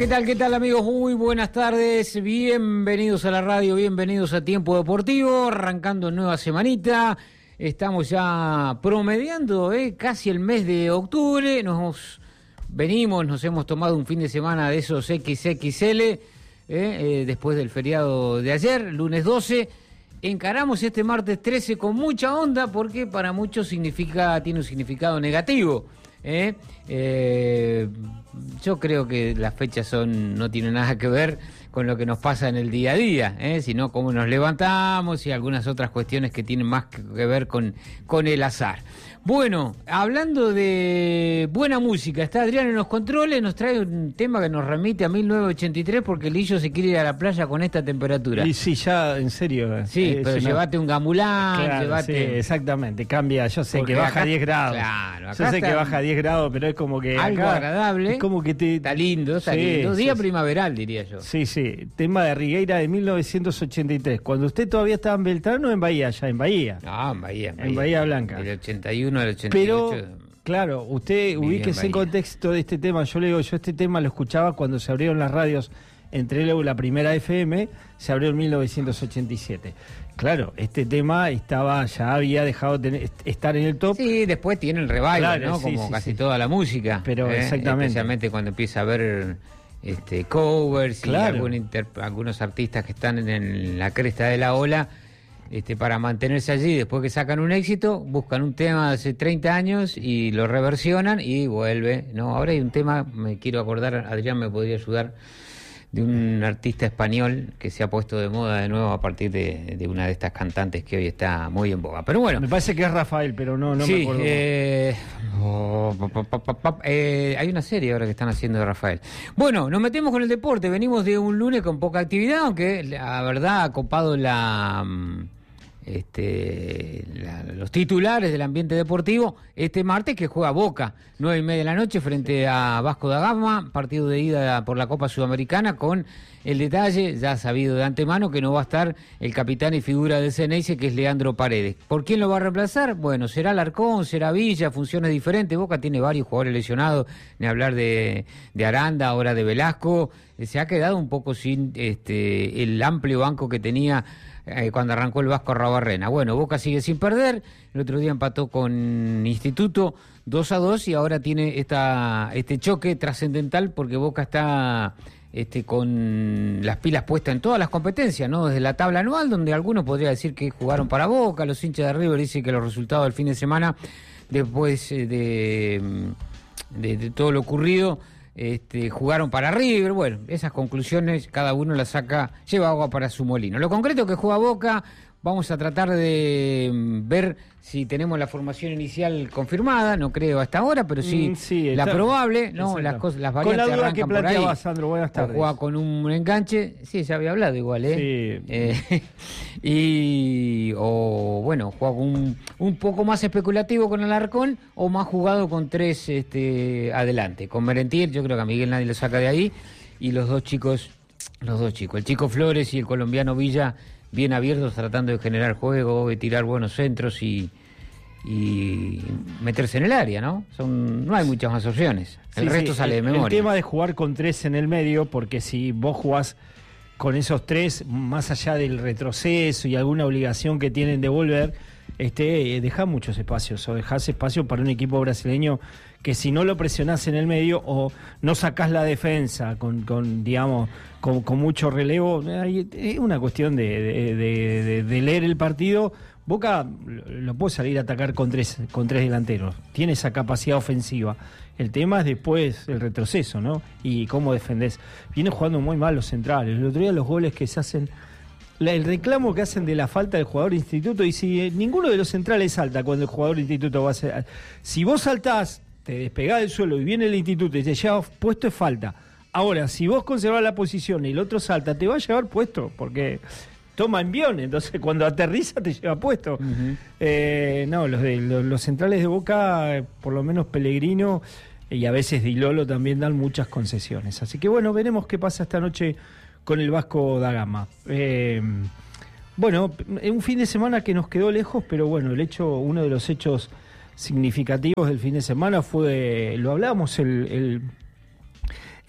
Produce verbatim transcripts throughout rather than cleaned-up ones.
¿Qué tal, qué tal, amigos? Muy buenas tardes, bienvenidos a la radio, bienvenidos a Tiempo Deportivo, arrancando nueva semanita, estamos ya promediando eh, casi el mes de octubre, nos venimos, nos hemos tomado un fin de semana de esos equis equis ele, eh, eh, después del feriado de ayer, lunes doce, encaramos este martes trece con mucha onda porque para muchos significa, tiene un significado negativo, eh, eh yo creo que las fechas son no tienen nada que ver con lo que nos pasa en el día a día, ¿eh? Sino cómo nos levantamos y algunas otras cuestiones que tienen más que ver con, con el azar. Bueno, hablando de buena música, está Adrián en los controles, nos trae un tema que nos remite a mil novecientos ochenta y tres porque Lillo se quiere ir a la playa con esta temperatura. Y sí, ya, en serio. Sí, pero una... llévate un gamulán, claro, llévate... Sí, exactamente, cambia, yo sé porque que baja acá, diez grados. Claro, acá yo sé está que baja diez grados, pero es como que... algo acá, agradable. Es como que te... Está lindo, está sí, lindo. Día sí, primaveral, diría yo. Sí, sí, tema de Rigueira de mil novecientos ochenta y tres. Cuando usted todavía estaba en Beltrán o en Bahía, ya en Bahía. No, en Bahía. En Bahía, en Bahía Blanca. Del ochenta y uno al ochenta y ocho. Pero, claro, usted ubíquese en contexto de este tema. Yo le digo, yo este tema lo escuchaba cuando se abrieron las radios entre luego la primera F M, se abrió en mil novecientos ochenta y siete. Claro, este tema estaba ya había dejado de tener, estar en el top. Sí, después tiene el revival, claro, ¿no? Sí, Como sí, casi sí. toda la música. Pero ¿eh? exactamente. Especialmente cuando empieza a haber este, covers claro. y algún inter, algunos artistas que están en la cresta de la ola. Este, para mantenerse allí, después que sacan un éxito, buscan un tema de hace treinta años y lo reversionan y vuelve. No, ahora hay un tema, me quiero acordar, Adrián me podría ayudar, de un artista español que se ha puesto de moda de nuevo a partir de, de una de estas cantantes que hoy está muy en boga. Pero bueno. Me parece que es Rafael, pero no, no sí, me acuerdo. Eh, oh, pa, pa, pa, pa, eh, hay una serie ahora que están haciendo de Rafael. Bueno, nos metemos con el deporte. Venimos de un lunes con poca actividad, aunque la verdad ha copado la... Este, la, los titulares del ambiente deportivo este martes, que juega Boca nueve y media de la noche frente a Vasco da Gama, partido de ida por la Copa Sudamericana, con el detalle ya sabido de antemano que no va a estar el capitán y figura del Ceneice, que es Leandro Paredes. ¿Por quién lo va a reemplazar? Bueno, será Alarcón, será Villa, funciones diferentes. Boca tiene varios jugadores lesionados, ni hablar de, de Aranda, ahora de Velasco. Se ha quedado un poco sin este el amplio banco que tenía Eh, cuando arrancó el Vasco Arrabarrena. Bueno, Boca sigue sin perder, el otro día empató con Instituto dos a dos y ahora tiene esta este choque trascendental porque Boca está este con las pilas puestas en todas las competencias, ¿no? Desde la tabla anual, donde algunos podrían decir que jugaron para Boca, los hinchas de River dicen que los resultados del fin de semana, después de, de, de todo lo ocurrido, Este, jugaron para River. Bueno, esas conclusiones cada uno las saca, lleva agua para su molino. Lo concreto que juega Boca, vamos a tratar de ver si tenemos la formación inicial confirmada, no creo hasta ahora, pero sí, mm, sí la está, probable, no, las cosas, las variantes con la duda que planteaba Sandro, buenas tardes. Juega con un enganche, sí, ya había hablado igual, ¿eh? Sí. eh y o bueno, juega con un, un poco más especulativo con Alarcón o más jugado con tres este adelante, con Merentiel, yo creo que a Miguel nadie lo saca de ahí, y los dos chicos, los dos chicos, el chico Flores y el colombiano Villa, bien abiertos, tratando de generar juego, de tirar buenos centros y, y meterse en el área, ¿no? Son, no hay muchas más opciones. El sí, resto sí, sale el, de memoria. El tema de jugar con tres en el medio, porque si vos jugás con esos tres, más allá del retroceso y alguna obligación que tienen de volver, este, eh, dejás muchos espacios, o dejás espacio para un equipo brasileño que si no lo presionás en el medio o no sacás la defensa con, con digamos, con, con mucho relevo, es una cuestión de, de, de, de, de leer el partido. Boca lo puede salir a atacar con tres, con tres delanteros, tiene esa capacidad ofensiva. El tema es después el retroceso, ¿no? Y cómo defendés. Viene jugando muy mal los centrales. El otro día los goles que se hacen, la, el reclamo que hacen de la falta del jugador de Instituto, y si eh, ninguno de los centrales salta cuando el jugador de Instituto va a hacer. Si vos saltás, te despegás del suelo y viene el Instituto y te lleva puesto, es falta. Ahora, si vos conservás la posición y el otro salta, te va a llevar puesto, porque toma envión, entonces cuando aterriza te lleva puesto. Uh-huh. eh, no, los, de, los, los centrales de Boca, por lo menos Pellegrino y a veces Di Lolo también dan muchas concesiones. Así que bueno, veremos qué pasa esta noche con el Vasco da Gama. Eh, bueno, un fin de semana que nos quedó lejos, pero bueno, el hecho, uno de los hechos significativos del fin de semana fue, lo hablamos el, el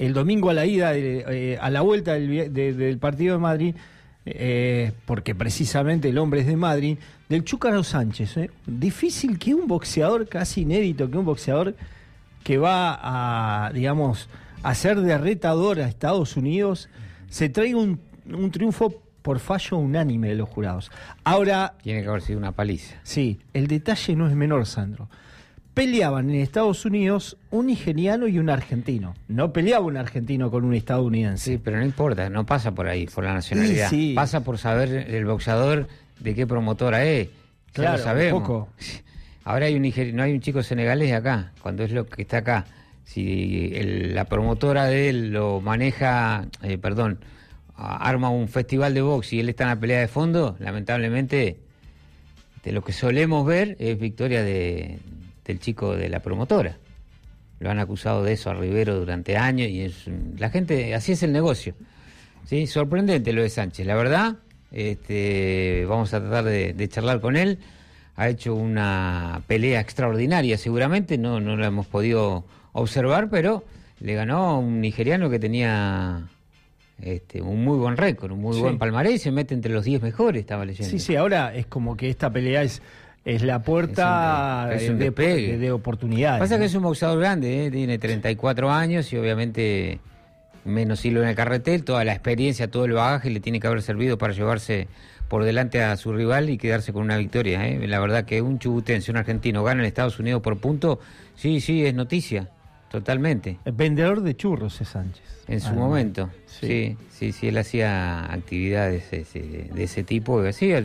el domingo a la ida, de, eh, a la vuelta del, de, del partido de Madrid, eh, porque precisamente el hombre es de Madrid, del Chúcaro Sánchez. ¿eh? Difícil que un boxeador, casi inédito, que un boxeador que va a, digamos, a ser de retador a Estados Unidos, se traiga un, un triunfo por fallo unánime de los jurados. Ahora... Tiene que haber sido una paliza. Sí, el detalle no es menor, Sandro. Peleaban en Estados Unidos un nigeriano y un argentino. No peleaba un argentino con un estadounidense. Sí, pero no importa, no pasa por ahí, por la nacionalidad. Sí, sí. Pasa por saber el boxeador de qué promotora es. Claro, ya lo sabemos. un poco. Ahora hay un niger... no hay un chico senegalés de acá, cuando es lo que está acá. Si el, la promotora de él lo maneja, eh, perdón, arma un festival de box y él está en la pelea de fondo, lamentablemente de lo que solemos ver es victoria de, del chico de la promotora. Lo han acusado de eso a Rivero durante años y es, la gente, así es el negocio. ¿Sí? Sorprendente lo de Sánchez, la verdad. Este, vamos a tratar de, de charlar con él. Ha hecho una pelea extraordinaria, seguramente, no, no lo hemos podido observar, pero le ganó a un nigeriano que tenía este, un muy buen récord, un muy sí. buen palmarés, y se mete entre los diez mejores, estaba leyendo. Sí, sí, ahora es como que esta pelea es, es la puerta es un, es un de, de, de oportunidades. Pasa ¿no? que es un boxeador grande, ¿eh? Tiene treinta y cuatro años y obviamente menos hilo en el carretel, toda la experiencia, todo el bagaje le tiene que haber servido para llevarse por delante a su rival y quedarse con una victoria. ¿eh? La verdad que un chubutense, un argentino, gana en Estados Unidos por punto, sí, sí, es noticia. Totalmente. El vendedor de churros es Sánchez. En su ah, momento, sí. sí, sí, sí, él hacía actividades de ese, de ese tipo, hacía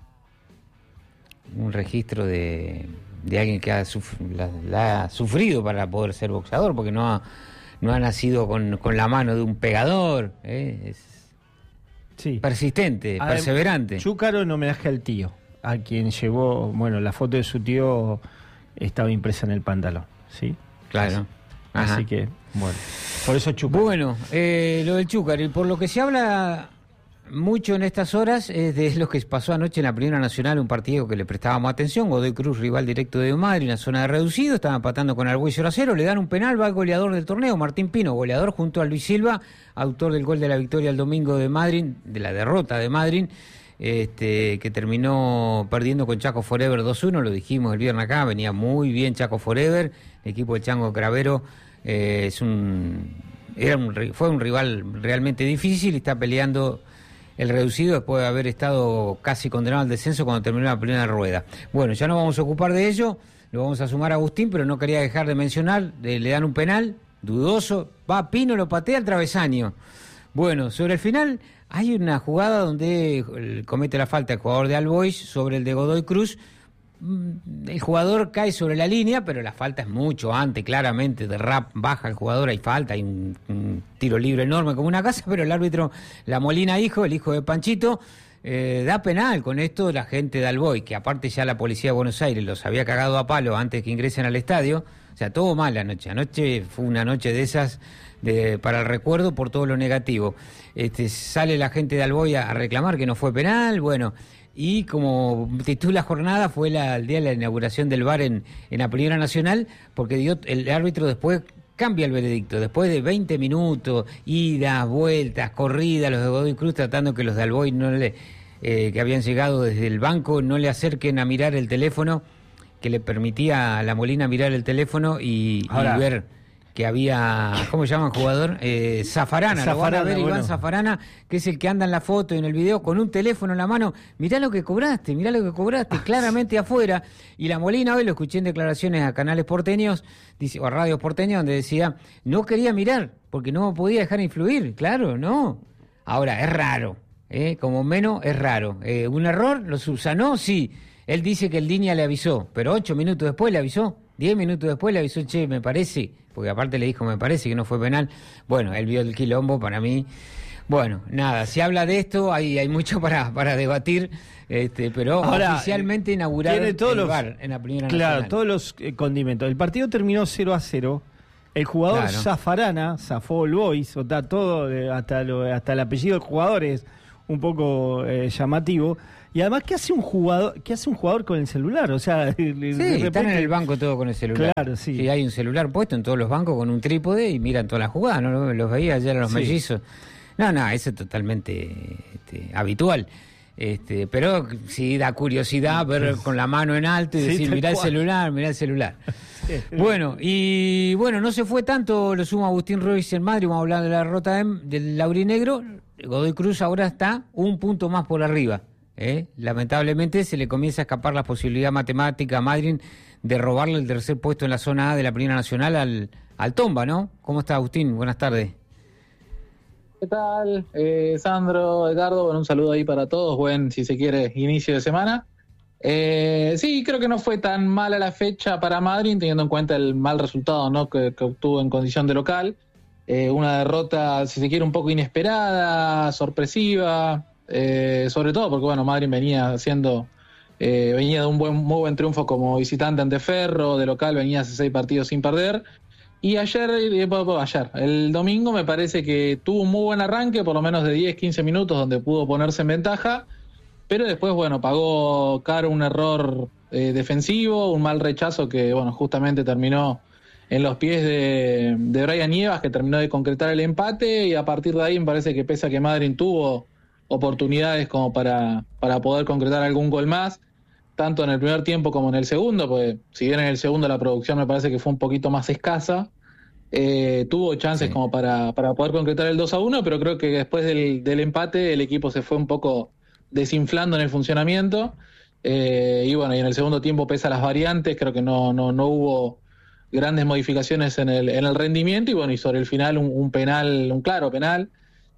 un registro de, de alguien que ha suf, la, la ha sufrido para poder ser boxeador, porque no ha, no ha nacido con, con la mano de un pegador, ¿eh? es sí. persistente, Adem, perseverante. Chúcaro en homenaje al tío, a quien llevó, bueno, la foto de su tío estaba impresa en el pantalón, ¿sí? Claro. Así, así que, bueno, por eso Chúcaro. Bueno, eh, lo del Chúcaro, y por lo que se habla mucho en estas horas es de lo que pasó anoche en la Primera Nacional, un partido que le prestábamos atención. Godoy Cruz, rival directo de Madrid, en la zona de reducido, estaba empatando con Argüey cero a cero, le dan un penal, va el goleador del torneo, Martín Pino, goleador junto a Luis Silva, autor del gol de la victoria el domingo de Madrid, de la derrota de Madrid, este, que terminó perdiendo con Chaco Forever dos uno, lo dijimos el viernes acá, venía muy bien Chaco Forever, el equipo del Chango Cravero eh, es un, era un, fue un rival realmente difícil y está peleando el reducido después de haber estado casi condenado al descenso cuando terminó la primera rueda. Bueno, ya no vamos a ocupar de ello, lo vamos a sumar a Agustín, pero no quería dejar de mencionar, de, le dan un penal, dudoso, va Pino, lo patea al travesaño. Bueno, sobre el final hay una jugada donde comete la falta el jugador de All Boys sobre el de Godoy Cruz. El jugador cae sobre la línea, pero la falta es mucho antes, claramente, de rap, baja el jugador, hay falta, hay un, un tiro libre enorme como una casa, pero el árbitro, la Molina hijo, el hijo de Panchito, eh, da penal. Con esto la gente de Alboy, que aparte ya la policía de Buenos Aires los había cagado a palo antes que ingresen al estadio, o sea, todo mal la noche, anoche fue una noche de esas de, para el recuerdo por todo lo negativo. Este, sale la gente de Alboy a, a reclamar que no fue penal, bueno... Y como titula jornada fue la, el día de la inauguración del V A R en, en la Primera Nacional, porque dio, el árbitro después cambia el veredicto. Después de veinte minutos, idas, vueltas, corridas, los de Godoy Cruz tratando que los de Alboy no le, eh, que habían llegado desde el banco no le acerquen a mirar el teléfono, que le permitía a la Molina mirar el teléfono y, y ver... que había, ¿cómo se llama el jugador? Eh, Zafarana, Zafarana, lo van a ver, bueno. Iván Zafarana, que es el que anda en la foto y en el video con un teléfono en la mano. Mirá lo que cobraste, mirá lo que cobraste, ah, claramente afuera. Y la Molina, hoy lo escuché en declaraciones a canales porteños, dice, o a radios porteños, donde decía, no quería mirar, porque no podía dejar influir. Claro, no. Ahora, es raro, ¿eh? Como menos es raro. Eh, ¿Un error? ¿Lo subsanó? Sí. Él dice que el línea le avisó, pero ocho minutos después le avisó. Diez minutos después le avisó, che, me parece, porque aparte le dijo, me parece que no fue penal. Bueno, él vio el quilombo para mí. Bueno, nada, se habla de esto, hay, hay mucho para, para debatir, este, pero ahora, oficialmente inauguraron el los, V A R en la Primera Claro, Nacional. todos los eh, condimentos. El partido terminó cero a cero. El jugador claro. Zafarana, zafó el Boys, o sea, todo, hasta, lo, hasta el apellido del jugador es un poco eh, llamativo. Y además, ¿qué hace un jugador qué hace un jugador con el celular? O sea, sí, de repente... están en el banco todo con el celular. Claro, sí. Sí, hay un celular puesto en todos los bancos con un trípode y miran todas las jugadas, ¿no? Los veía ayer a los sí. mellizos. No, no, eso es totalmente este, habitual. Este, pero sí da curiosidad ver con la mano en alto y sí, decir, mirá el celular, mirá el celular. Sí. Bueno, y bueno, no se fue tanto, lo suma Agustín Ruiz en Madrid, vamos a hablar de la derrota de, del Laurinegro. Godoy Cruz ahora está un punto más por arriba. ¿eh? Lamentablemente se le comienza a escapar la posibilidad matemática a Madrid de robarle el tercer puesto en la zona A de la Primera Nacional al, al Tomba, ¿no? ¿Cómo está, Agustín? Buenas tardes. ¿Qué tal, eh, Sandro, Edgardo? Bueno, un saludo ahí para todos. Buen, si se quiere, inicio de semana. Eh, sí, creo que no fue tan mala la fecha para Madrid, teniendo en cuenta el mal resultado, ¿no? que, que obtuvo en condición de local. Eh, una derrota, si se quiere, un poco inesperada, sorpresiva, eh, sobre todo porque, bueno, Madrid venía haciendo, eh, venía de un buen, muy buen triunfo como visitante ante Ferro, de local venía hace seis partidos sin perder. Y ayer, ayer, el domingo me parece que tuvo un muy buen arranque, por lo menos de diez, quince minutos, donde pudo ponerse en ventaja, pero después, bueno, pagó caro un error eh, defensivo, un mal rechazo que, bueno, justamente terminó en los pies de, de Brian Nievas, que terminó de concretar el empate, y a partir de ahí me parece que pese a que Madrid tuvo oportunidades como para, para poder concretar algún gol más, tanto en el primer tiempo como en el segundo, pues si bien en el segundo la producción me parece que fue un poquito más escasa, eh, tuvo chances sí. como para, para poder concretar el dos a uno, pero creo que después del, del empate el equipo se fue un poco desinflando en el funcionamiento, eh, y bueno, y en el segundo tiempo, pese a las variantes, creo que no, no, no hubo grandes modificaciones en el, en el rendimiento, y bueno, y sobre el final un, un penal, un claro penal,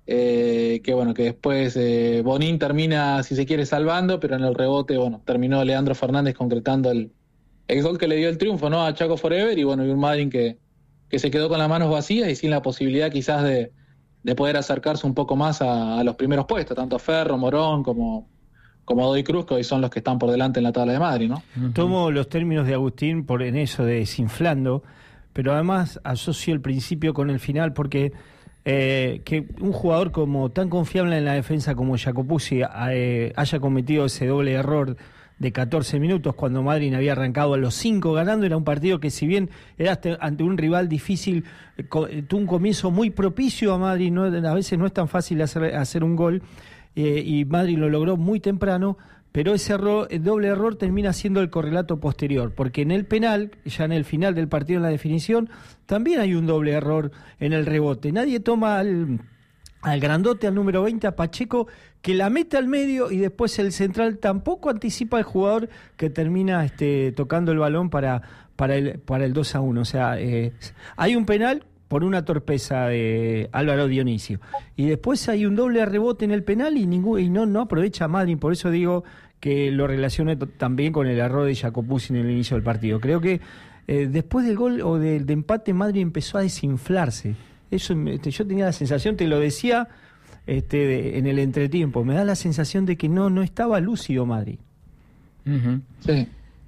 Eh, que bueno, que después eh, Bonín termina, si se quiere, salvando, pero en el rebote, bueno, terminó Leandro Fernández concretando el, el gol que le dio el triunfo, ¿no? A Chaco Forever, y bueno, y un Madrid que, que se quedó con las manos vacías y sin la posibilidad quizás de, de poder acercarse un poco más a, a los primeros puestos, tanto Ferro, Morón como, como Godoy Cruz, que hoy son los que están por delante en la tabla de Madrid, ¿no? Uh-huh. Tomo los términos de Agustín por en eso de desinflando, pero además asocio el principio con el final, porque Eh, que un jugador como tan confiable en la defensa como Jacopuzzi eh, haya cometido ese doble error de catorce minutos cuando Madrid había arrancado a los cinco ganando, era un partido que, si bien era ante un rival difícil, eh, tuvo un comienzo muy propicio a Madrid, ¿no? A veces no es tan fácil hacer, hacer un gol, eh, y Madrid lo logró muy temprano, pero ese error, el doble error termina siendo el correlato posterior, porque en el penal, ya en el final del partido, en la definición, también hay un doble error en el rebote. Nadie toma al, al grandote, al número veinte, a Pacheco, que la mete al medio, y después el central tampoco anticipa al jugador que termina este, tocando el balón para, para, el, para el dos a uno. O sea, eh, hay un penal por una torpeza de Álvaro Dionisio, y después hay un doble rebote en el penal y, ningún, y no, no aprovecha a Madrid. Por eso digo que lo relacioné t- también con el error de Jacopuzzi en el inicio del partido. Creo que eh, después del gol o del de empate, Madrid empezó a desinflarse. Eso, este, yo tenía la sensación, te lo decía este, de, en el entretiempo, me da la sensación de que no, no estaba lúcido Madrid. Uh-huh. Sí.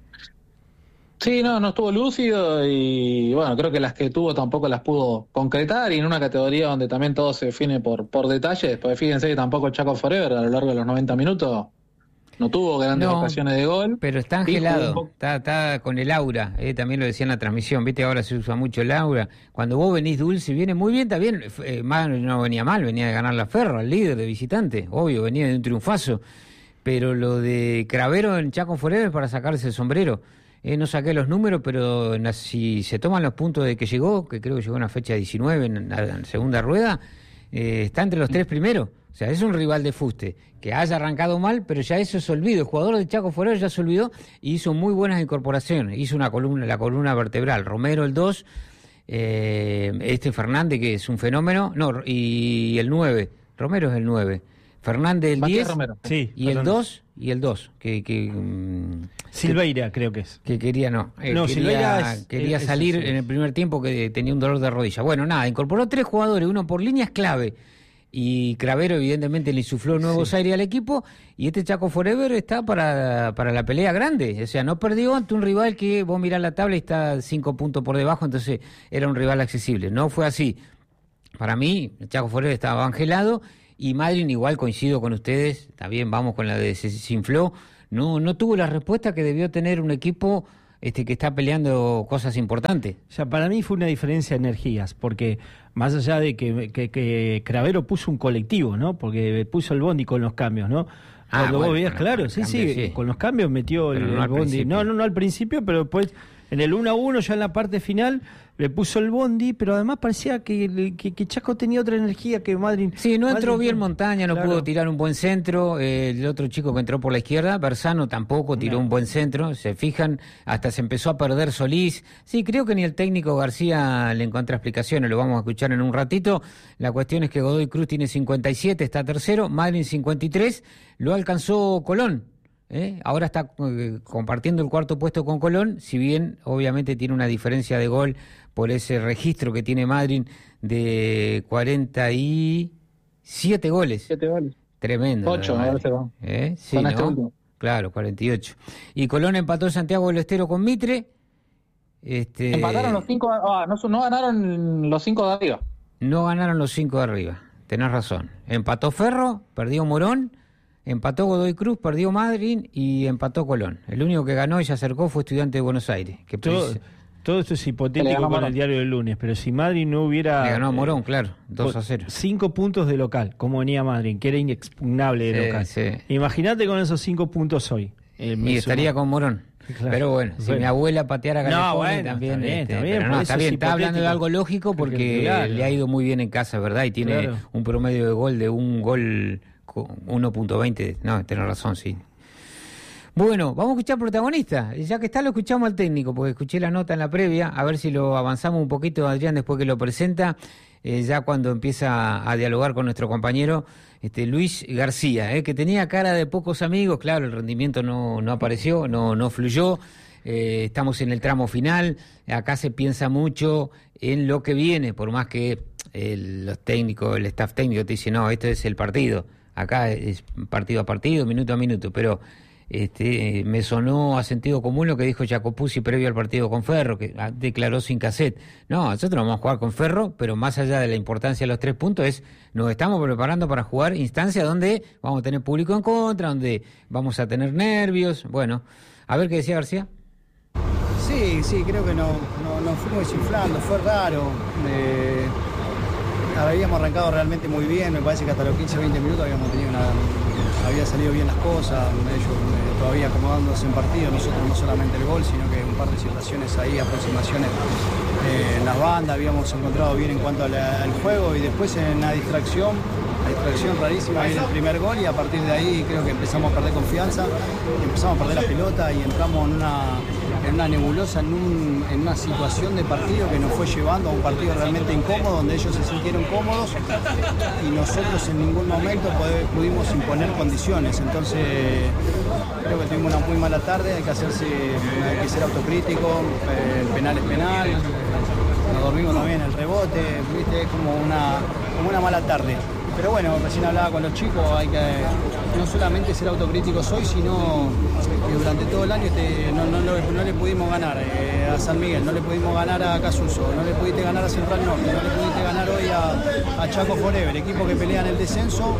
Sí, no, no estuvo lúcido, y bueno, creo que las que tuvo tampoco las pudo concretar, y en una categoría donde también todo se define por, por detalles, porque fíjense que tampoco Chaco Forever a lo largo de los noventa minutos no tuvo grandes no, ocasiones de gol. Pero está angelado, está, está con el aura, eh, también lo decía en la transmisión, viste, ahora se usa mucho el aura. Cuando vos venís dulce, viene muy bien, está bien, eh, mal, no venía mal, venía de ganar la Ferro, al líder de visitante, obvio, venía de un triunfazo, pero lo de Cravero en Chaco Forever para sacarse el sombrero. Eh, no saqué los números, pero en la, si se toman los puntos de que llegó, que creo que llegó en la fecha diecinueve, en la, en la segunda rueda, eh, está entre los tres primeros. O sea, es un rival de fuste, que haya arrancado mal, pero ya eso se olvidó. El jugador de Chaco Forever ya se olvidó y hizo muy buenas incorporaciones. Hizo una columna, la columna vertebral. Romero el dos, eh, este Fernández, que es un fenómeno, no, y el nueve. Romero es el nueve. Fernández el diez, sí, y el dos, y el dos, que... que Silveira, creo que es. Que quería, no. Eh, no, quería, Silveira es, quería es, salir es, es, en el primer tiempo, que tenía un dolor de rodilla. Bueno, nada, incorporó tres jugadores, uno por líneas clave. Y Cravero, evidentemente, le insufló nuevos sí. aires al equipo. Y este Chaco Forever está para, para la pelea grande. O sea, no perdió ante un rival que vos mirás la tabla y está cinco puntos por debajo, entonces era un rival accesible. No fue así. Para mí, el Chaco Forever estaba angelado. y Madryn, igual coincido con ustedes, también vamos con la de se desinfló, no, no tuvo la respuesta que debió tener un equipo este, que está peleando cosas importantes. O sea, para mí fue una diferencia de energías, porque más allá de que, que, que Cravero puso un colectivo, ¿no? Porque puso el bondi con los cambios, ¿no? Ah, Cuando bueno, vos veías, con claro, el sí, cambio, sí, sí. con los cambios metió Pero el, no al el bondi. principio. No, no, no al principio, pero después en el uno a uno, ya en la parte final, le puso el bondi, pero además parecía que, que, que Chaco tenía otra energía que Madryn. Sí, no entró Madryn- bien Montaña, no Claro. pudo tirar un buen centro. Eh, el otro chico que entró por la izquierda, Bersano, tampoco tiró No. un buen centro. Se fijan, hasta se empezó a perder Solís. Sí, creo que ni el técnico García le encuentra explicaciones, lo vamos a escuchar en un ratito. La cuestión es que Godoy Cruz tiene cincuenta y siete, está tercero, Madryn cincuenta y tres, lo alcanzó Colón. ¿eh? Ahora está eh, compartiendo el cuarto puesto con Colón, si bien obviamente tiene una diferencia de gol por ese registro que tiene Madryn de cuarenta y siete goles. Siete goles. Tremendo. Ocho, ¿no? me parece, ¿no? ¿Eh? Sí, Con este ¿no? último. Claro, cuarenta y ocho. Y Colón empató Santiago del Estero con Mitre. Este, Empataron los cinco, ah, no, no ganaron los cinco de arriba. No ganaron los cinco de arriba. Tenés razón. Empató Ferro, perdió Morón, empató Godoy Cruz, perdió Madryn y empató Colón. El único que ganó y se acercó fue Estudiante de Buenos Aires. Que Todo, pues, todo esto es Le hipotético ganó con Morón. el diario del lunes, pero si Madryn no hubiera... le ganó a eh, Morón, claro, dos a cero. Cinco puntos de local, como venía Madryn, que era inexpugnable de Sí, local. sí. Imagínate con esos cinco puntos hoy. Eh, me Y estaría sumo. con Morón. Claro. Pero bueno, si Bueno. mi abuela pateara a No, Calefón bueno, también, está bien, este, está bien, pero por no, eso está es bien, está hablando de hipotético. algo lógico porque Claro. le ha ido muy bien en casa, ¿verdad? Y tiene Claro. un promedio de gol de un gol con uno punto veinte. No, tenés razón, sí. Bueno, vamos a escuchar protagonista. Ya que está, lo escuchamos al técnico, porque escuché la nota en la previa, a ver si lo avanzamos un poquito, Adrián, después que lo presenta, eh, ya cuando empieza a dialogar con nuestro compañero este, Luis García, eh, que tenía cara de pocos amigos, claro, el rendimiento no, no apareció, no, no fluyó. Eh, estamos en el tramo final, acá se piensa mucho en lo que viene, por más que el, los técnicos, el staff técnico te dice, no, este es el partido, acá es partido a partido, minuto a minuto, pero este, eh, me sonó a sentido común lo que dijo Jacopuzzi previo al partido con Ferro, que ah, declaró sin cassette. No, nosotros vamos a jugar con Ferro, pero más allá de la importancia de los tres puntos, es nos estamos preparando para jugar instancias donde vamos a tener público en contra, donde vamos a tener nervios, bueno, a ver qué decía García. Sí, sí, creo que no, no, nos fuimos desinflando, fue raro. Eh, habíamos arrancado realmente muy bien, me parece que hasta los quince veinte minutos habíamos tenido una, había salido bien las cosas, ellos eh, todavía acomodándose en partido, nosotros no solamente el gol, sino que un par de situaciones ahí, aproximaciones eh, en las bandas, habíamos encontrado bien en cuanto a la- al juego y después en la distracción, la distracción rarísima en el primer gol y a partir de ahí creo que empezamos a perder confianza, y empezamos a perder la pelota y entramos en una, en una nebulosa, en, un- en una situación de partido que nos fue llevando a un partido realmente incómodo, donde ellos se sintieron cómodos y nosotros en ningún momento pod- pudimos imponer condiciones. Entonces creo que tuvimos una muy mala tarde, hay que hacerse, hay que ser autocrítico, eh, el penal es penal, nos dormimos también en el rebote, ¿viste? Es como una, como una mala tarde. Pero bueno, recién hablaba con los chicos, hay que no solamente ser autocríticos hoy, sino que durante todo el año este, no, no, lo- no le pudimos ganar eh, a San Miguel, no le pudimos ganar a Casuso, no le pudiste ganar a Central Norte, no le pudiste ganar hoy a, a Chaco Forever, equipo que pelean el descenso.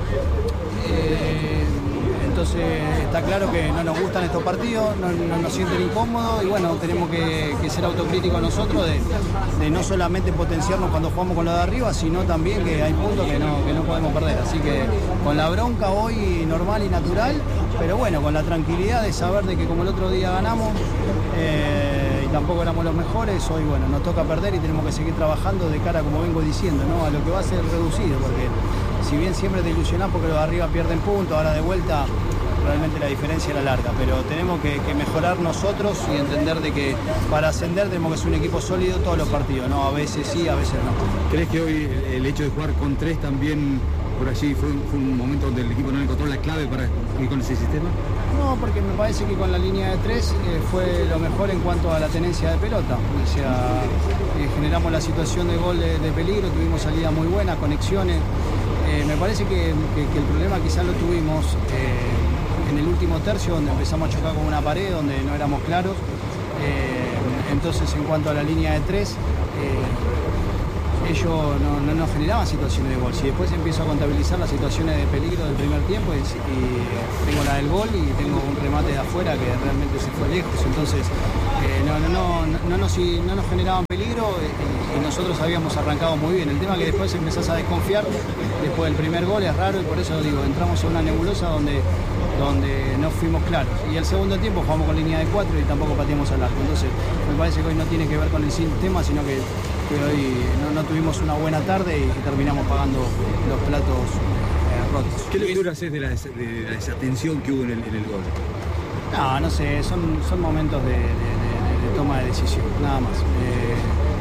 Eh, entonces está claro que no nos gustan estos partidos, no, no nos sienten incómodos y bueno, tenemos que, que ser autocríticos nosotros de, de no solamente potenciarnos cuando jugamos con lo de arriba, sino también que hay puntos que no, que no podemos perder. Así que con la bronca hoy normal y natural, pero bueno, con la tranquilidad de saber de que como el otro día ganamos eh, y tampoco éramos los mejores, hoy bueno, nos toca perder y tenemos que seguir trabajando de cara, como vengo diciendo, ¿no? A lo que va a ser reducido, porque si bien siempre te ilusionás porque los de arriba pierden puntos, ahora de vuelta realmente la diferencia era larga, pero tenemos que, que mejorar nosotros y entender de que para ascender tenemos que ser un equipo sólido todos los partidos, no, a veces sí, a veces no. ¿Crees que hoy el hecho de jugar con tres también por allí fue, fue un momento donde el equipo no encontró la clave para ir con ese sistema? No, porque me parece que con la línea de tres eh, fue lo mejor en cuanto a la tenencia de pelota. O sea, eh, generamos la situación de gol de, de peligro, tuvimos salidas muy buenas, conexiones. Eh, me parece que, que- que el problema quizás lo tuvimos eh, en el último tercio, donde empezamos a chocar con una pared, donde no éramos claros. Eh, entonces, en cuanto a la línea de tres, eh, ellos no, no nos generaban situaciones de gol. Si después empiezo a contabilizar las situaciones de peligro del primer tiempo y, y tengo la del gol y tengo un remate de afuera que realmente se fue lejos. Entonces eh, no, no, no, no, nos, no nos generaban peligro y, y nosotros habíamos arrancado muy bien. El tema es que después empezás a desconfiar después del primer gol, es raro y por eso digo, entramos en una nebulosa donde, donde no fuimos claros. Y el segundo tiempo jugamos con línea de cuatro y tampoco pateamos al arco. Entonces me parece que hoy no tiene que ver con el sistema, sino que, que hoy no, no tuvimos una buena tarde y, y terminamos pagando los platos eh, rotos. ¿Qué lectura haces de la, de la desatención que hubo en el, en el gol? No, no sé, son, son momentos de, de, de, de toma de decisión, nada más. Eh,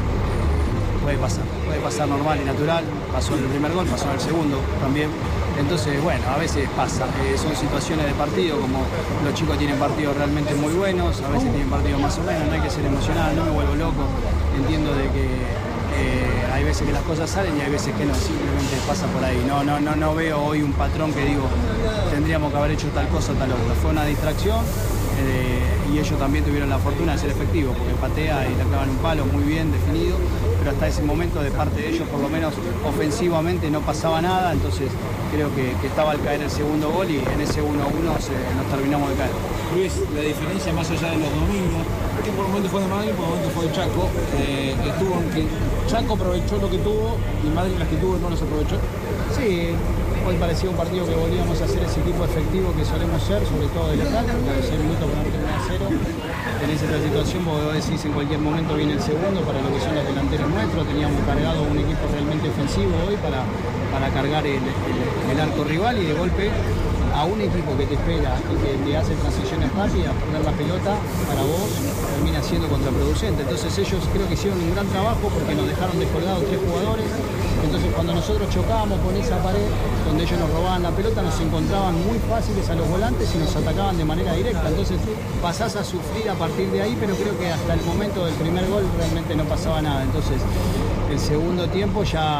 puede pasar, puede pasar normal y natural, pasó en el primer gol, pasó en el segundo también. Entonces, bueno, a veces pasa, eh, son situaciones de partido, como los chicos tienen partidos realmente muy buenos, a veces tienen partidos más o menos, no hay que ser emocional, no me vuelvo loco, entiendo de que eh, hay veces que las cosas salen y hay veces que no, simplemente pasa por ahí. No, no, no, no veo hoy un patrón que digo, tendríamos que haber hecho tal cosa o tal otra. Fue una distracción eh, y ellos también tuvieron la fortuna de ser efectivos, porque patea y le clavan un palo muy bien definido, pero hasta ese momento de parte de ellos, por lo menos ofensivamente, no pasaba nada, entonces creo que, que estaba al caer el segundo gol y en ese uno a uno se, nos terminamos de caer. Luis, la diferencia más allá de los dominios, que por momentos fue de Madrid, por momentos fue de Chaco, eh, estuvo en que Chaco aprovechó lo que tuvo y Madrid las que tuvo no los aprovechó. Sí, hoy parecía un partido que volvíamos a ser ese equipo efectivo que solemos ser, sobre todo de local, cada seis minutos ponerte uno a cero. Tenés esta situación, porque vos decís en cualquier momento viene el segundo para lo que son los delanteros nuestros. Teníamos cargado un equipo realmente ofensivo hoy para, para cargar el, el, el arco rival y de golpe a un equipo que te espera y que te hace transiciones rápidas, poner la pelota para vos termina siendo contraproducente. Entonces ellos creo que hicieron un gran trabajo porque nos dejaron descolgados tres jugadores. Entonces cuando nosotros chocábamos con esa pared donde ellos nos robaban la pelota, nos encontraban muy fáciles a los volantes y nos atacaban de manera directa. Entonces pasás a sufrir a partir de ahí, pero creo que hasta el momento del primer gol realmente no pasaba nada. Entonces el segundo tiempo ya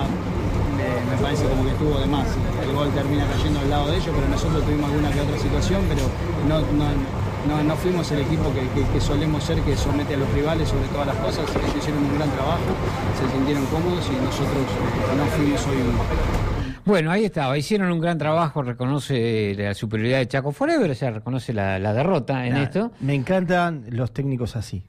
eh, me parece como que estuvo de más. El gol termina cayendo al lado de ellos, pero nosotros tuvimos alguna que otra situación, pero no, no, no, no fuimos el equipo que, que, que solemos ser, que somete a los rivales sobre todas las cosas. Ellos hicieron un gran trabajo, se sintieron cómodos y nosotros no fuimos hoy un... Bueno, ahí estaba, hicieron un gran trabajo, reconoce la superioridad de Chaco Forever, o sea, reconoce la, la derrota en Nah, esto. Me encantan los técnicos así,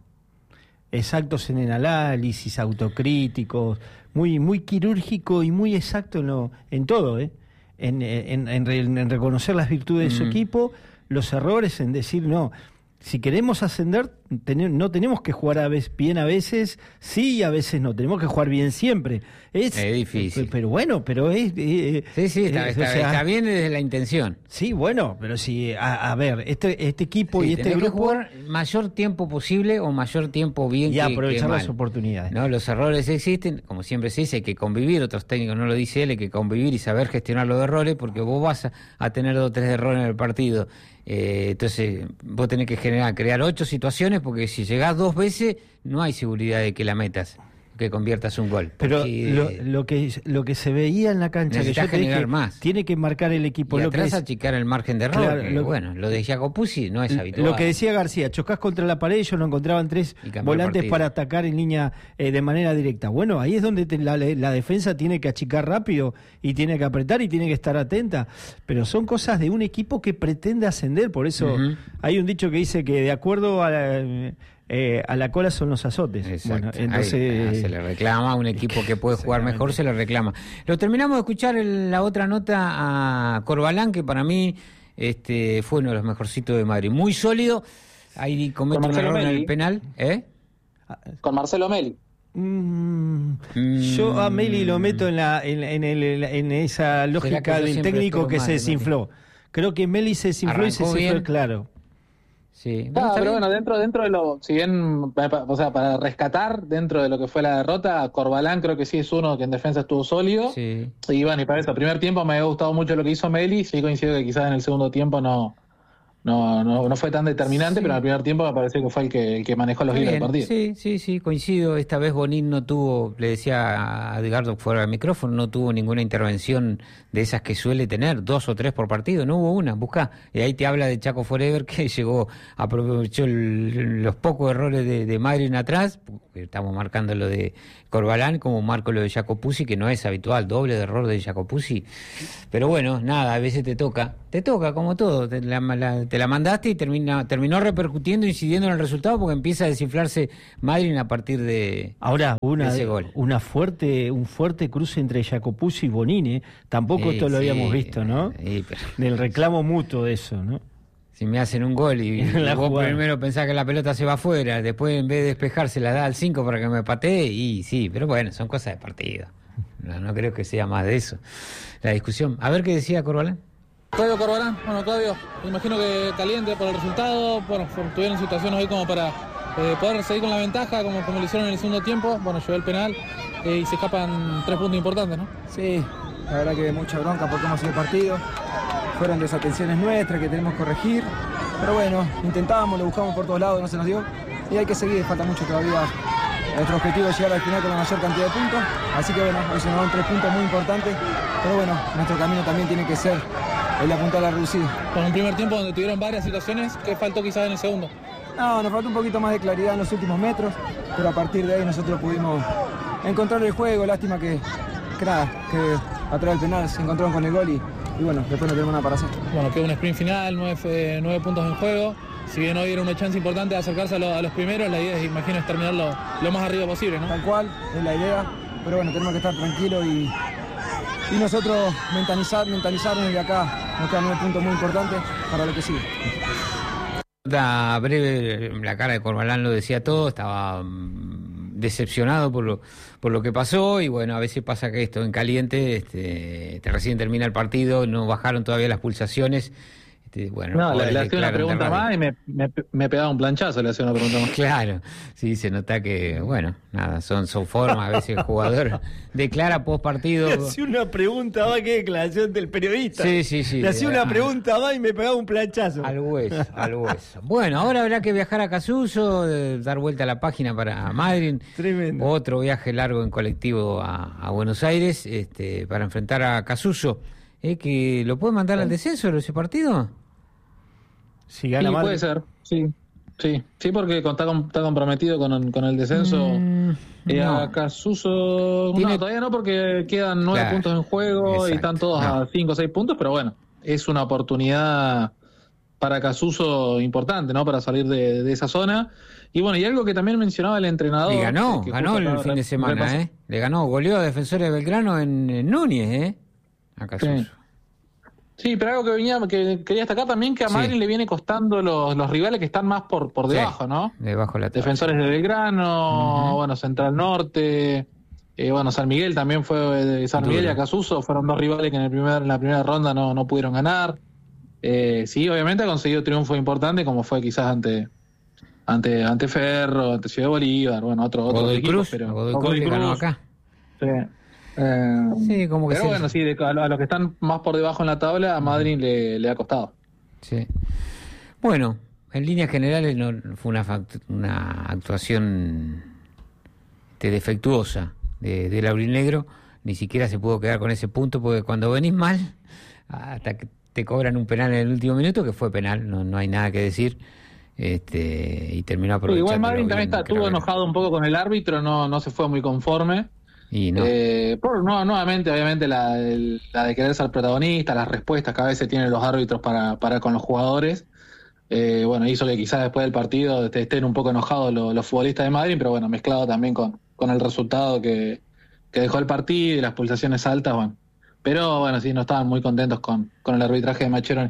exactos en el análisis, autocríticos, muy muy quirúrgico y muy exacto en, lo, en todo, ¿eh? en, en, en, en reconocer las virtudes de su Mm. equipo, los errores, en decir, no, si queremos ascender, ten, no tenemos que jugar a veces, bien a veces, sí, y a veces no, tenemos que jugar bien siempre. Es, Es difícil. Pero, pero bueno, pero es... Eh, Sí, sí, está, eh, está, o sea, está bien desde la intención. Sí, bueno, pero si, a, a ver, este, este equipo Sí, y este tenés que grupo... jugar mayor tiempo posible o mayor tiempo bien y que, aprovechar que las mal. oportunidades. No, los errores existen, como siempre se dice, hay que convivir, otros técnicos no lo dice él, hay que convivir y saber gestionar los errores, porque vos vas a, a tener dos o tres errores en el partido. Eh, entonces, vos tenés que generar, crear ocho situaciones, porque si llegás dos veces, no hay seguridad de que la metas, que conviertas un gol. Pero Porque, lo, eh, lo que lo que se veía en la cancha, que necesitas yo te dije, generar más. tiene que marcar el equipo. y Lo que atrás es- achicar el margen de error. Claro, que, lo- bueno, lo de Giacopuzzi no es habitual. Lo que decía García, chocás contra la pared, ellos no encontraban tres Y cambió el volantes partido. para atacar en línea eh, de manera directa. Bueno, ahí es donde te- la, la defensa tiene que achicar rápido y tiene que apretar y tiene que estar atenta. Pero son cosas de un equipo que pretende ascender. Por eso Ujú. hay un dicho que dice que de acuerdo a la, eh, a la cola son los azotes. Exacto. Bueno, entonces Ahí, ah, se le reclama a un equipo que puede jugar Exactamente. mejor, se le reclama. Lo terminamos de escuchar en la otra nota a Corbalán, que para mí este fue uno de los mejorcitos de Madrid. Muy sólido. Ahí comete Con un Marcelo error en el Meli. penal. ¿Eh? Con Marcelo Meli. Mm, Mm. yo a Meli lo meto en, la, en, en, el- en esa que lógica yo del siempre técnico espero que más se de desinfló. Creo que Meli se desinfló y se Arrancó desinfló, bien. claro. Sí. Ah, está pero bien. bueno, dentro, dentro de lo, si bien, o sea, para rescatar dentro de lo que fue la derrota, Corbalán creo que sí es uno que en defensa estuvo sólido. Sí. Y bueno, y para eso, primer tiempo me había gustado mucho lo que hizo Meli, sí coincido que quizás en el segundo tiempo no, no, no, no fue tan determinante, Sí. pero en el primer tiempo me pareció que fue el que, el que manejó los hilos del Bien, partido. sí, sí, sí, coincido. Esta vez Bonín no tuvo, le decía a Edgardo fuera del micrófono, no tuvo ninguna intervención de esas que suele tener, dos o tres por partido, no hubo una, buscá. Y ahí te habla de Chaco Forever, que llegó, aprovechó el- los pocos errores de, de Madryn atrás, porque estamos marcando lo de Corbalán, como marco lo de Jacopuzzi, que no es habitual, doble de error de Jacopuzzi. Pero bueno, nada, a veces te toca, te toca como todo, te la, la- te la mandaste y termina, terminó repercutiendo, incidiendo en el resultado, porque empieza a desinflarse Madryn a partir de, Ahora, una, de ese gol. una fuerte, un fuerte cruce entre Jacopuzzi y Bonini, tampoco Sí, esto lo sí, habíamos visto, ¿no? sí, pero Del reclamo mutuo de eso, ¿no? si me hacen un gol y, En la y vos jugada. primero pensás que la pelota se va afuera, después en vez de despejarse la da al cinco para que me patee, y sí, pero bueno, son cosas de partido. No, no creo que sea más de eso la discusión. A ver qué decía Corbalán. Claudio Corbalán, bueno Claudio, me imagino que caliente por el resultado, bueno, por- tuvieron situaciones hoy como para eh, poder seguir con la ventaja, como, como lo hicieron en el segundo tiempo, bueno, llegó el penal eh, y se escapan tres puntos importantes, ¿no? Sí, la verdad que mucha bronca por cómo sigue el partido. Fueron desatenciones nuestras que tenemos que corregir. Pero bueno, intentábamos, lo buscamos por todos lados, no se nos dio. Y hay que seguir, falta mucho todavía. Nuestro objetivo es llegar al final con la mayor cantidad de puntos. Así que bueno, hoy se nos dan tres puntos muy importantes. Pero bueno, nuestro camino también tiene que ser el de apuntar a reducir. Con un primer tiempo donde tuvieron varias situaciones, ¿qué faltó quizás en el segundo? No, nos faltó un poquito más de claridad en los últimos metros. Pero a partir de ahí nosotros pudimos encontrar el juego. Lástima que, que nada, que atrás del penal se encontraron con el gol y, y bueno, después no tenemos nada para hacer. Bueno, quedó un sprint final, nueve, eh, nueve puntos en juego. Si bien hoy era una chance importante de acercarse a, lo- a los primeros, la idea es, imagino, es terminar lo, lo más arriba posible, ¿no? Tal cual, es la idea, pero bueno, tenemos que estar tranquilos y, y nosotros mentalizar, mentalizarnos y acá nos quedan nueve puntos muy importantes para lo que sigue. La breve, la cara de Corbalán lo decía todo, estaba mm, decepcionado por lo, por lo que pasó, y bueno, a veces pasa que esto en caliente, este, te recién termina el partido, no bajaron todavía las pulsaciones. Este, bueno, No, le, jugadores le hacía una declaran de pregunta radio. más y me, me, me pegaba un planchazo, le hacía una pregunta más. Claro, sí, se nota que, bueno, nada, son, son formas, a veces el jugador declara post partido. Le hacía una pregunta, va, qué declaración del periodista. Sí, sí, sí. Le hacía Ah. una pregunta, va, y me pegaba un planchazo. Al hueso, al hueso. Bueno, ahora habrá que viajar a Casuso, eh, dar vuelta a la página para Madryn. Tremendo. Otro viaje largo en colectivo a, a Buenos Aires, este, para enfrentar a Casuso. ¿Eh, que lo puede mandar al descenso ese partido? Si Sí, gana Madrid. puede ser, sí. Sí, sí, porque con- está, com- está comprometido con, con el descenso. Mm, Eh, no. a Casuso, Tiene- no, todavía no, porque quedan nueve Claro, puntos en juego y exacto, están todos no. a cinco o seis puntos, pero bueno, es una oportunidad para Casuso importante, ¿no? Para salir de, de esa zona. Y bueno, y algo que también mencionaba el entrenador. Y ganó, que ganó justo el acaba fin re- de semana, repasar- ¿eh? Le ganó, goleó a Defensores de Belgrano en, en Núñez, ¿eh? A Casuso. Sí. Sí, pero algo que venía, que quería destacar también, que a Sí. Madrid le viene costando los, los rivales que están más por, por Sí, debajo, ¿no? Debajo la tabla. Defensores de Belgrano, Ujú. bueno, Central Norte, eh, bueno, San Miguel también fue, de San Miguel y Duro. Acasuso fueron dos rivales que en, el primer, en la primera ronda no, no pudieron ganar. Eh, sí, obviamente ha conseguido triunfo importante, como fue quizás ante ante ante Ferro, ante Ciudad Bolívar, bueno, otro, otro Godoy equipos, Cruz, pero Godoy o Cruz le ganó acá. Sí. Eh, Sí, como que pero se- bueno, sí, de- a lo- a los que están más por debajo en la tabla, a Madrid le, le ha costado. Sí. Bueno, en líneas generales no fue una, fact- una actuación este, defectuosa de, del aurinegro. Ni siquiera se pudo quedar con ese punto, porque cuando venís mal, hasta que te cobran un penal en el último minuto, que fue penal, no, no hay nada que decir, este, y terminó Sí, aprovechando. igual Madrid también está, estuvo enojado un poco con el árbitro, no, no se fue muy conforme. Y no. Eh, por, no, nuevamente, obviamente, la, el- la de querer ser protagonista, las respuestas que a veces tienen los árbitros para, para con los jugadores, eh, bueno, hizo que quizás después del partido este, estén un poco enojados los, los futbolistas de Madrid, pero bueno, mezclado también con, con el resultado que, que dejó el partido y las pulsaciones altas, bueno. Pero bueno, sí, no estaban muy contentos con, con el arbitraje de Macheroni.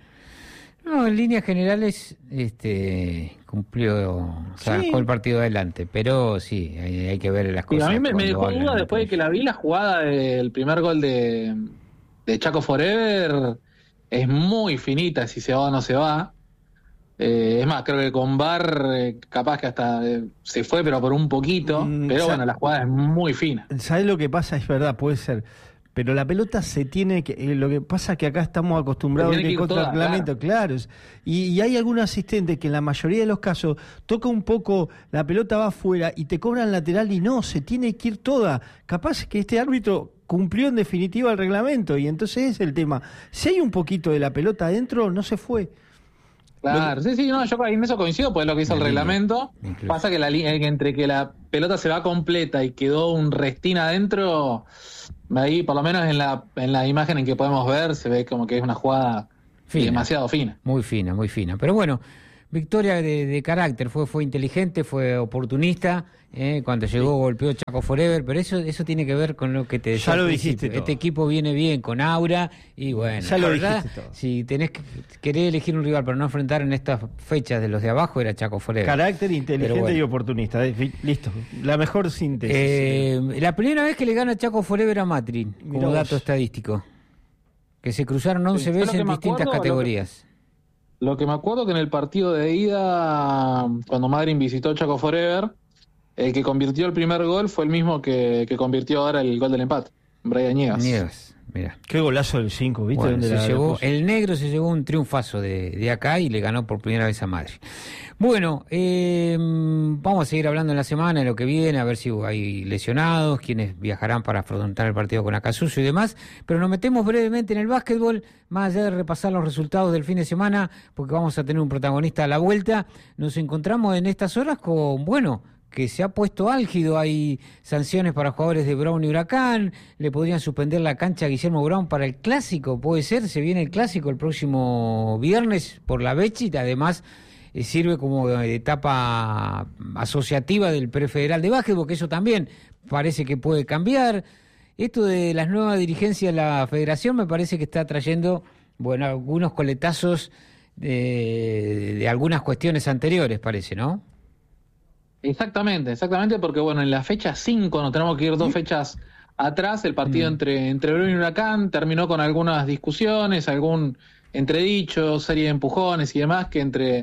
No, en líneas generales este, cumplió, sacó Sí. el partido adelante, pero sí, hay, hay que ver las Y cosas. a mí me, me cuando dejó hablan duda entre después de que la vi, la jugada del primer gol de, de Chaco Forever es muy finita si se va o no se va. Eh, es más, creo que con V A R eh, capaz que hasta eh, se fue, pero por un poquito. Mm, pero sa- bueno, la jugada es muy fina. ¿Sabes lo que pasa? Es verdad, puede ser. pero la pelota se tiene que... Eh, lo que pasa es que acá estamos acostumbrados a que contra el reglamento, claro. claro. Y, y hay algún asistente que en la mayoría de los casos toca un poco, la pelota va afuera y te cobran lateral y no, se tiene que ir toda. Capaz que este árbitro cumplió en definitiva el reglamento y entonces es el tema. Si hay un poquito de la pelota adentro, no se fue. Claro, sí, sí, no, yo en eso coincido, pues es lo que dice el reglamento. Incluso. Pasa que la línea entre que la pelota se va completa y quedó un restín adentro, ahí por lo menos en la en la imagen en que podemos ver se ve como que es una jugada fina, demasiado fina. Muy fina, muy fina. Pero bueno, victoria de, de carácter, fue fue inteligente, fue oportunista. Eh, cuando llegó sí. golpeó Chaco Forever, pero eso eso tiene que ver con lo que te decía. Ya lo dijiste todo. Este equipo viene bien con aura y bueno, ya lo verdad, dijiste todo. Si tenés que querer elegir un rival para no enfrentar en estas fechas de los de abajo era Chaco Forever. Carácter inteligente bueno. y oportunista. Listo, la mejor síntesis. Eh, la primera vez que le gana Chaco Forever a Matri, como Mirá dato vos. estadístico, que se cruzaron once sí, veces en distintas acuerdo, categorías. Lo que, lo que me acuerdo que en el partido de ida, cuando Madrid visitó Chaco Forever, el que convirtió el primer gol fue el mismo que, que convirtió ahora el gol del empate, Brian Niegas. Niegas, mira. Qué golazo del cinco, ¿viste? Bueno, se la, llevó, la el negro se llevó un triunfazo de, de acá y le ganó por primera vez a Madrid. Bueno, eh, vamos a seguir hablando en la semana, en lo que viene, a ver si hay lesionados, quienes viajarán para afrontar el partido con Acasuso y demás, pero nos metemos brevemente en el básquetbol, más allá de repasar los resultados del fin de semana, porque vamos a tener un protagonista a la vuelta. Nos encontramos en estas horas con, bueno, que se ha puesto álgido, hay sanciones para jugadores de Brown y Huracán, le podrían suspender la cancha a Guillermo Brown para el Clásico, puede ser, se viene el Clásico el próximo viernes por la Bechi, además eh, sirve como etapa asociativa del prefederal de básquetbol, que eso también parece que puede cambiar. Esto de las nuevas dirigencias de la federación me parece que está trayendo, bueno, algunos coletazos de, de algunas cuestiones anteriores, parece, ¿no? Exactamente, exactamente, porque bueno, en la fecha cinco nos tenemos que ir dos fechas atrás, el partido mm. entre, entre Brown y Huracán terminó con algunas discusiones, algún entredicho, serie de empujones y demás, que entre,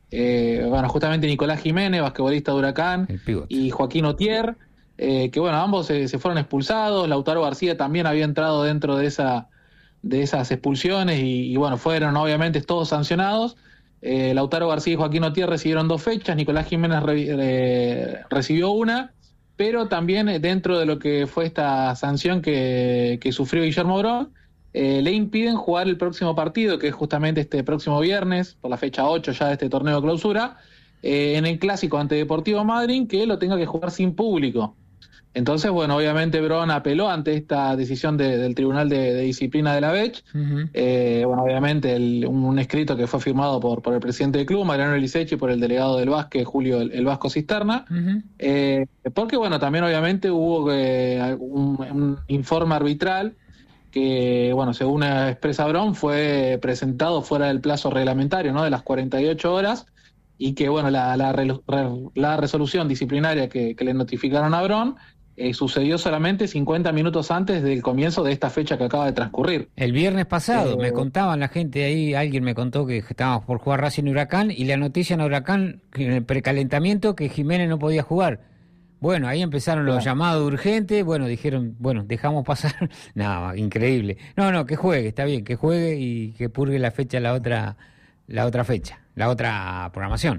eh, bueno, justamente Nicolás Jiménez, basquetbolista de Huracán, y Joaquín Otier, eh, que bueno, ambos se, se fueron expulsados, Lautaro García también había entrado dentro de esa de esas expulsiones y, y bueno, fueron obviamente todos sancionados. Eh, Lautaro García y Joaquín Otier recibieron dos fechas, Nicolás Jiménez re, eh, recibió una, pero también dentro de lo que fue esta sanción que, que sufrió Guillermo Brown, eh, le impiden jugar el próximo partido, que es justamente este próximo viernes, por la fecha ocho ya de este torneo de clausura, eh, en el Clásico ante Deportivo Madryn, que lo tenga que jugar sin público. Entonces, bueno, obviamente Brown apeló ante esta decisión de, del Tribunal de, de Disciplina de la B E C. Uh-huh. Eh, bueno, obviamente el, un, un escrito que fue firmado por, por el presidente del club, Mariano Elisecchi, y por el delegado del básquet, Julio el, el Vasco Cisterna. Uh-huh. Eh, porque, bueno, también obviamente hubo eh, un, un informe arbitral que, bueno, según expresa Brown, fue presentado fuera del plazo reglamentario, ¿no?, de las cuarenta y ocho horas, y que, bueno, la, la, re, la resolución disciplinaria que, que le notificaron a Brown Eh, sucedió solamente cincuenta minutos antes del comienzo de esta fecha que acaba de transcurrir. El viernes pasado, eh, me contaban la gente ahí, alguien me contó que estábamos por jugar Racing y Huracán, y la noticia en Huracán, en el precalentamiento, que Jiménez no podía jugar. Bueno, ahí empezaron los claro. llamados urgentes, bueno, dijeron, bueno, dejamos pasar. No, increíble. No, no, que juegue, está bien, que juegue y que purgue la fecha, la otra, la otra fecha, la otra programación.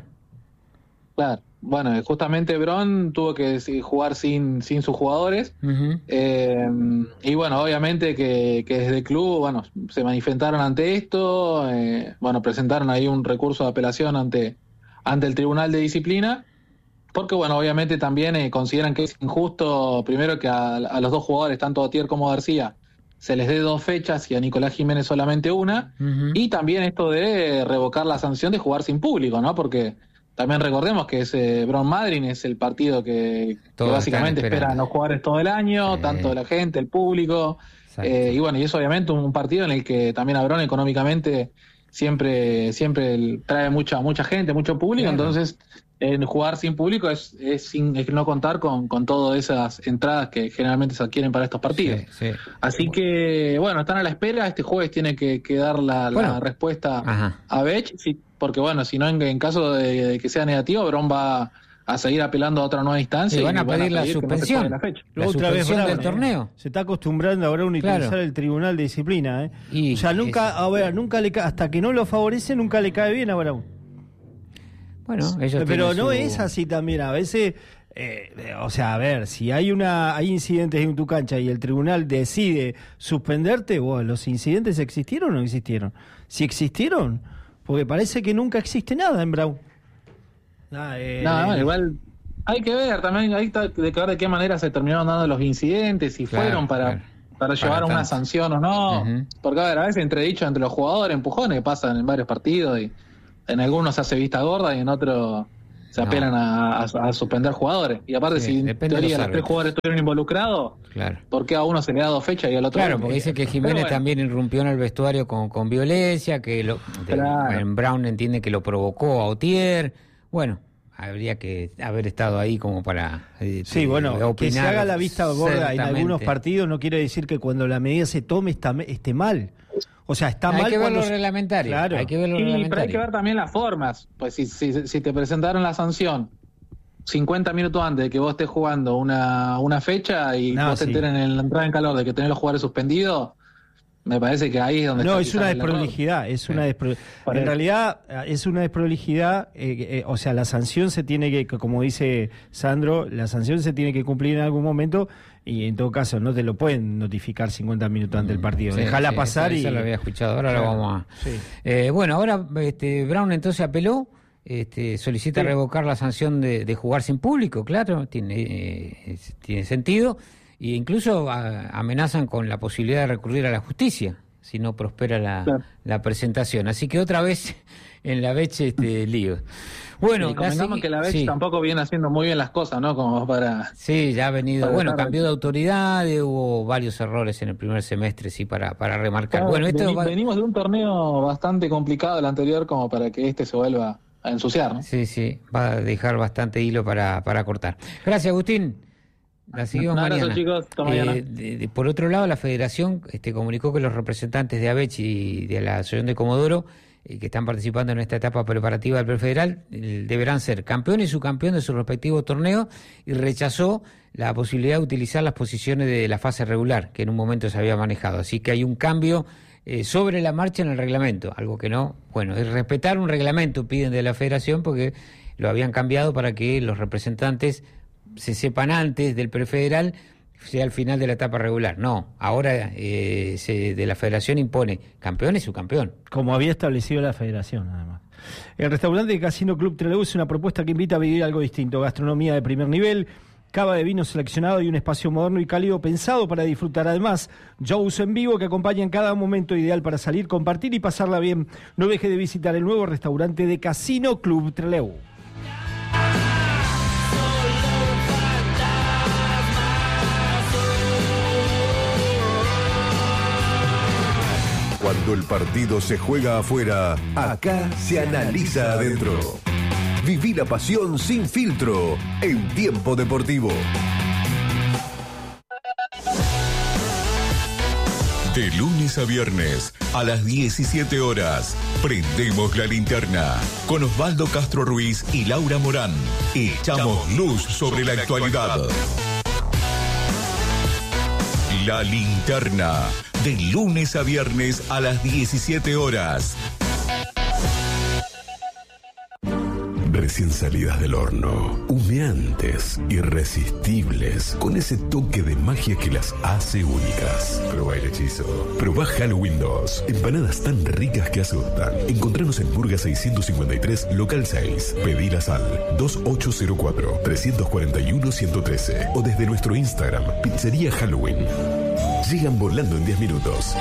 Claro. Bueno, justamente Brown tuvo que jugar sin, sin sus jugadores. Uh-huh. Eh, y bueno, obviamente que, que desde el club, bueno, se manifestaron ante esto, eh, bueno, presentaron ahí un recurso de apelación ante, ante el Tribunal de Disciplina, porque bueno, obviamente también eh, consideran que es injusto, primero que a, a los dos jugadores, tanto a Otier como a García, se les dé dos fechas y a Nicolás Jiménez solamente una, uh-huh. y también esto de revocar la sanción de jugar sin público, ¿no? Porque también recordemos que ese Brown Madryn es el partido que, que básicamente espera a los jugadores todo el año, sí. tanto la gente, el público, eh, y bueno, y es obviamente un partido en el que también a Brown económicamente siempre siempre trae mucha mucha gente, mucho público, claro. Entonces en jugar sin público es, es, sin, es no contar con, con todas esas entradas que generalmente se adquieren para estos partidos. Sí, sí. Así que, bueno, están a la espera, este jueves tiene que, que dar la, bueno. la respuesta Ajá. a B E C, sí, porque bueno, si no, en, en caso de, de que sea negativo, Brown va, a seguir apelando a otra nueva instancia. Y van y a van pedir la que no se suspensión. juegue la fecha. La Otra vez suspensión Brown, del eh. torneo. Se está acostumbrando a Brown a utilizar Claro. el tribunal de disciplina. ¿eh? Y o sea, nunca, eso. a ver, nunca le ca- hasta que no lo favorece, nunca le cae bien a Brown. Bueno, ellos Pero tienen no su- es así también. A veces, eh, o sea, a ver, si hay una hay incidentes en tu cancha y el tribunal decide suspenderte, bueno, ¿los incidentes existieron o no existieron? Si existieron, porque parece que nunca existe nada en Brown. Ah, eh, No, eh, igual hay que ver también, hay que ver de qué manera se terminaron dando los incidentes, si Claro, fueron para, claro. para llevar Para una tanto. sanción o no. Ujú. Porque, a ver, a veces entredicho entre los jugadores, empujones pasan en varios partidos y en algunos se hace vista gorda y en otros se No. apelan a, a- a suspender jugadores. Y aparte, Sí, si en depende de teoría los los tres árbitros. jugadores estuvieron involucrados, Claro. ¿por qué a uno se le ha dado fecha y al otro Claro, no? porque dice que Pero Jiménez bueno. también irrumpió en el vestuario con, con violencia, que lo, de- Claro. en Brown entiende que lo provocó a Otier. Bueno, habría que haber estado ahí como para eh, Sí, eh, bueno, que se opinar haga la vista gorda en ciertamente. algunos partidos no quiere decir que cuando la medida se tome está, esté mal. O sea, está Hay mal que ver cuando lo se- reglamentario. Claro. Hay que ver lo Sí, pero hay reglamentario. que ver también las formas. Pues si, si, si te presentaron la sanción cincuenta minutos antes de que vos estés jugando una, una fecha y No, vos te sí. enteren en la entrada en calor de que tenés los jugadores suspendidos, me parece que ahí es donde No, está es quizás una el error. desprolijidad, es Sí. una despro- Por En eso. realidad eh, es una desprolijidad, eh, eh, o sea, la sanción se tiene que, como dice Sandro, la sanción se tiene que cumplir en algún momento y en todo caso no te lo pueden notificar cincuenta minutos antes del partido. Sí, Dejala sí, pasar eso, y... eso lo había escuchado, ahora Claro, lo vamos a... sí. Eh, bueno, ahora este, Brown entonces apeló, este, solicita Sí. revocar la sanción de, de jugar sin público, claro, tiene, eh, es- tiene sentido, e incluso a- amenazan con la posibilidad de recurrir a la justicia si no prospera la, Claro. la presentación. Así que otra vez en la Beche este lío. Bueno, Y convengamos segui- que la B E C sí. tampoco viene haciendo muy bien las cosas, ¿no? Como para... Sí, ya ha venido. Para Bueno, estar- cambió de autoridades, hubo varios errores en el primer semestre, sí, para, para remarcar. Bueno, esto Veni- va- venimos de un torneo bastante complicado el anterior como para que este se vuelva a ensuciar, ¿no? Sí, sí, va a dejar bastante hilo para, para cortar. Gracias, Agustín. La seguimos Un abrazo, mañana. chicos. Hasta mañana. Eh, de- de- por otro lado, la Federación este, comunicó que los representantes de Abechi y de la Asociación de Comodoro, eh, que están participando en esta etapa preparativa del prefederal, eh, deberán ser campeón y subcampeón de su respectivo torneo, y rechazó la posibilidad de utilizar las posiciones de la fase regular, que en un momento se había manejado. Así que hay un cambio eh, sobre la marcha en el reglamento, algo que no, bueno, es respetar un reglamento, piden de la Federación, porque lo habían cambiado para que los representantes se sepan antes del prefederal, sea al final de la etapa regular. No, ahora eh, se, de la Federación impone campeón y subcampeón. Como había establecido la federación, además. El restaurante de Casino Club Trelew es una propuesta que invita a vivir algo distinto. Gastronomía de primer nivel, cava de vino seleccionado y un espacio moderno y cálido pensado para disfrutar. Además, shows en vivo que acompañan cada momento ideal para salir, compartir y pasarla bien. No deje de visitar el nuevo restaurante de Casino Club Trelew. Cuando el partido se juega afuera, acá se analiza adentro. Viví la pasión sin filtro en Tiempo Deportivo. De lunes a viernes a las diecisiete horas, prendemos la linterna con Osvaldo Castro Ruiz y Laura Morán. Echamos luz sobre la actualidad. La linterna, de lunes a viernes a las diecisiete horas. Recién salidas del horno, humeantes, irresistibles, con ese toque de magia que las hace únicas. Probá el hechizo. Probá Halloween dos. Empanadas tan ricas que asustan. Encontranos en Burga seiscientos cincuenta y tres, local seis. Pedilas al dos ocho cero cuatro, tres cuatro uno, uno uno tres o desde nuestro Instagram, Pizzería Halloween. Llegan volando en diez minutos.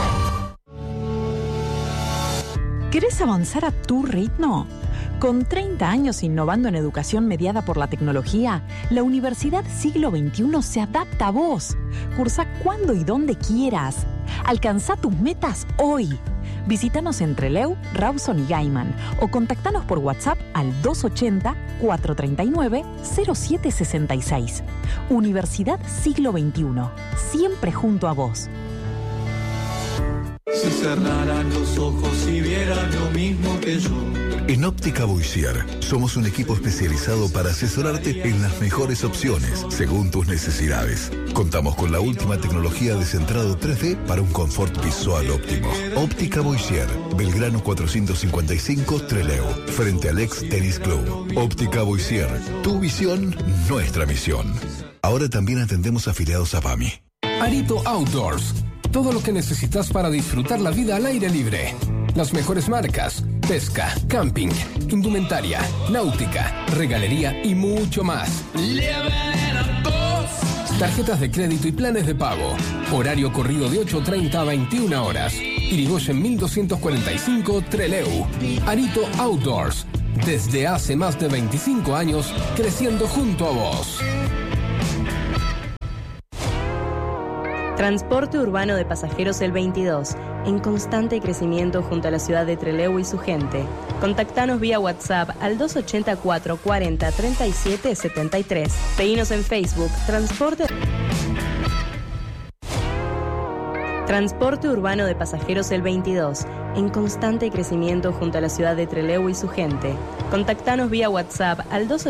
¿Querés avanzar a tu ritmo? Con treinta años innovando en educación mediada por la tecnología, la Universidad Siglo veintiuno se adapta a vos. Cursa cuando y donde quieras. Alcanzá tus metas hoy. Visítanos en Trelew, Rawson y Gaiman o contactanos por WhatsApp al dos ochenta, cuatrocientos treinta y nueve, cero siete sesenta y seis. Universidad Siglo veintiuno, siempre junto a vos. Si cerraran los ojos y vieran lo mismo que yo. En Óptica Boissier somos un equipo especializado para asesorarte en las mejores opciones según tus necesidades. Contamos con la última tecnología de centrado tres D para un confort visual óptimo. Óptica Boissier, Belgrano cuatrocientos cincuenta y cinco, Trelew, frente al ex Tennis Club. Óptica Boissier, tu visión, nuestra misión. Ahora también atendemos afiliados a P A M I. Arito Outdoors. Todo lo que necesitas para disfrutar la vida al aire libre. Las mejores marcas, pesca, camping, indumentaria, náutica, regalería y mucho más. Tarjetas de crédito y planes de pago. Horario corrido de ocho treinta a veintiuna horas. Irigoyen mil doscientos cuarenta y cinco, Trelew. Arito Outdoors. Desde hace más de veinticinco años, creciendo junto a vos. Transporte urbano de pasajeros el veintidós, en constante crecimiento junto a la ciudad de Trelew y su gente. Contactanos vía WhatsApp al dos ochenta y cuatro cuarenta treinta y siete setenta y tres. Seguinos en Facebook, Transporte... Transporte urbano de pasajeros el veintidós, en constante crecimiento junto a la ciudad de Trelew y su gente. Contactanos vía WhatsApp al dos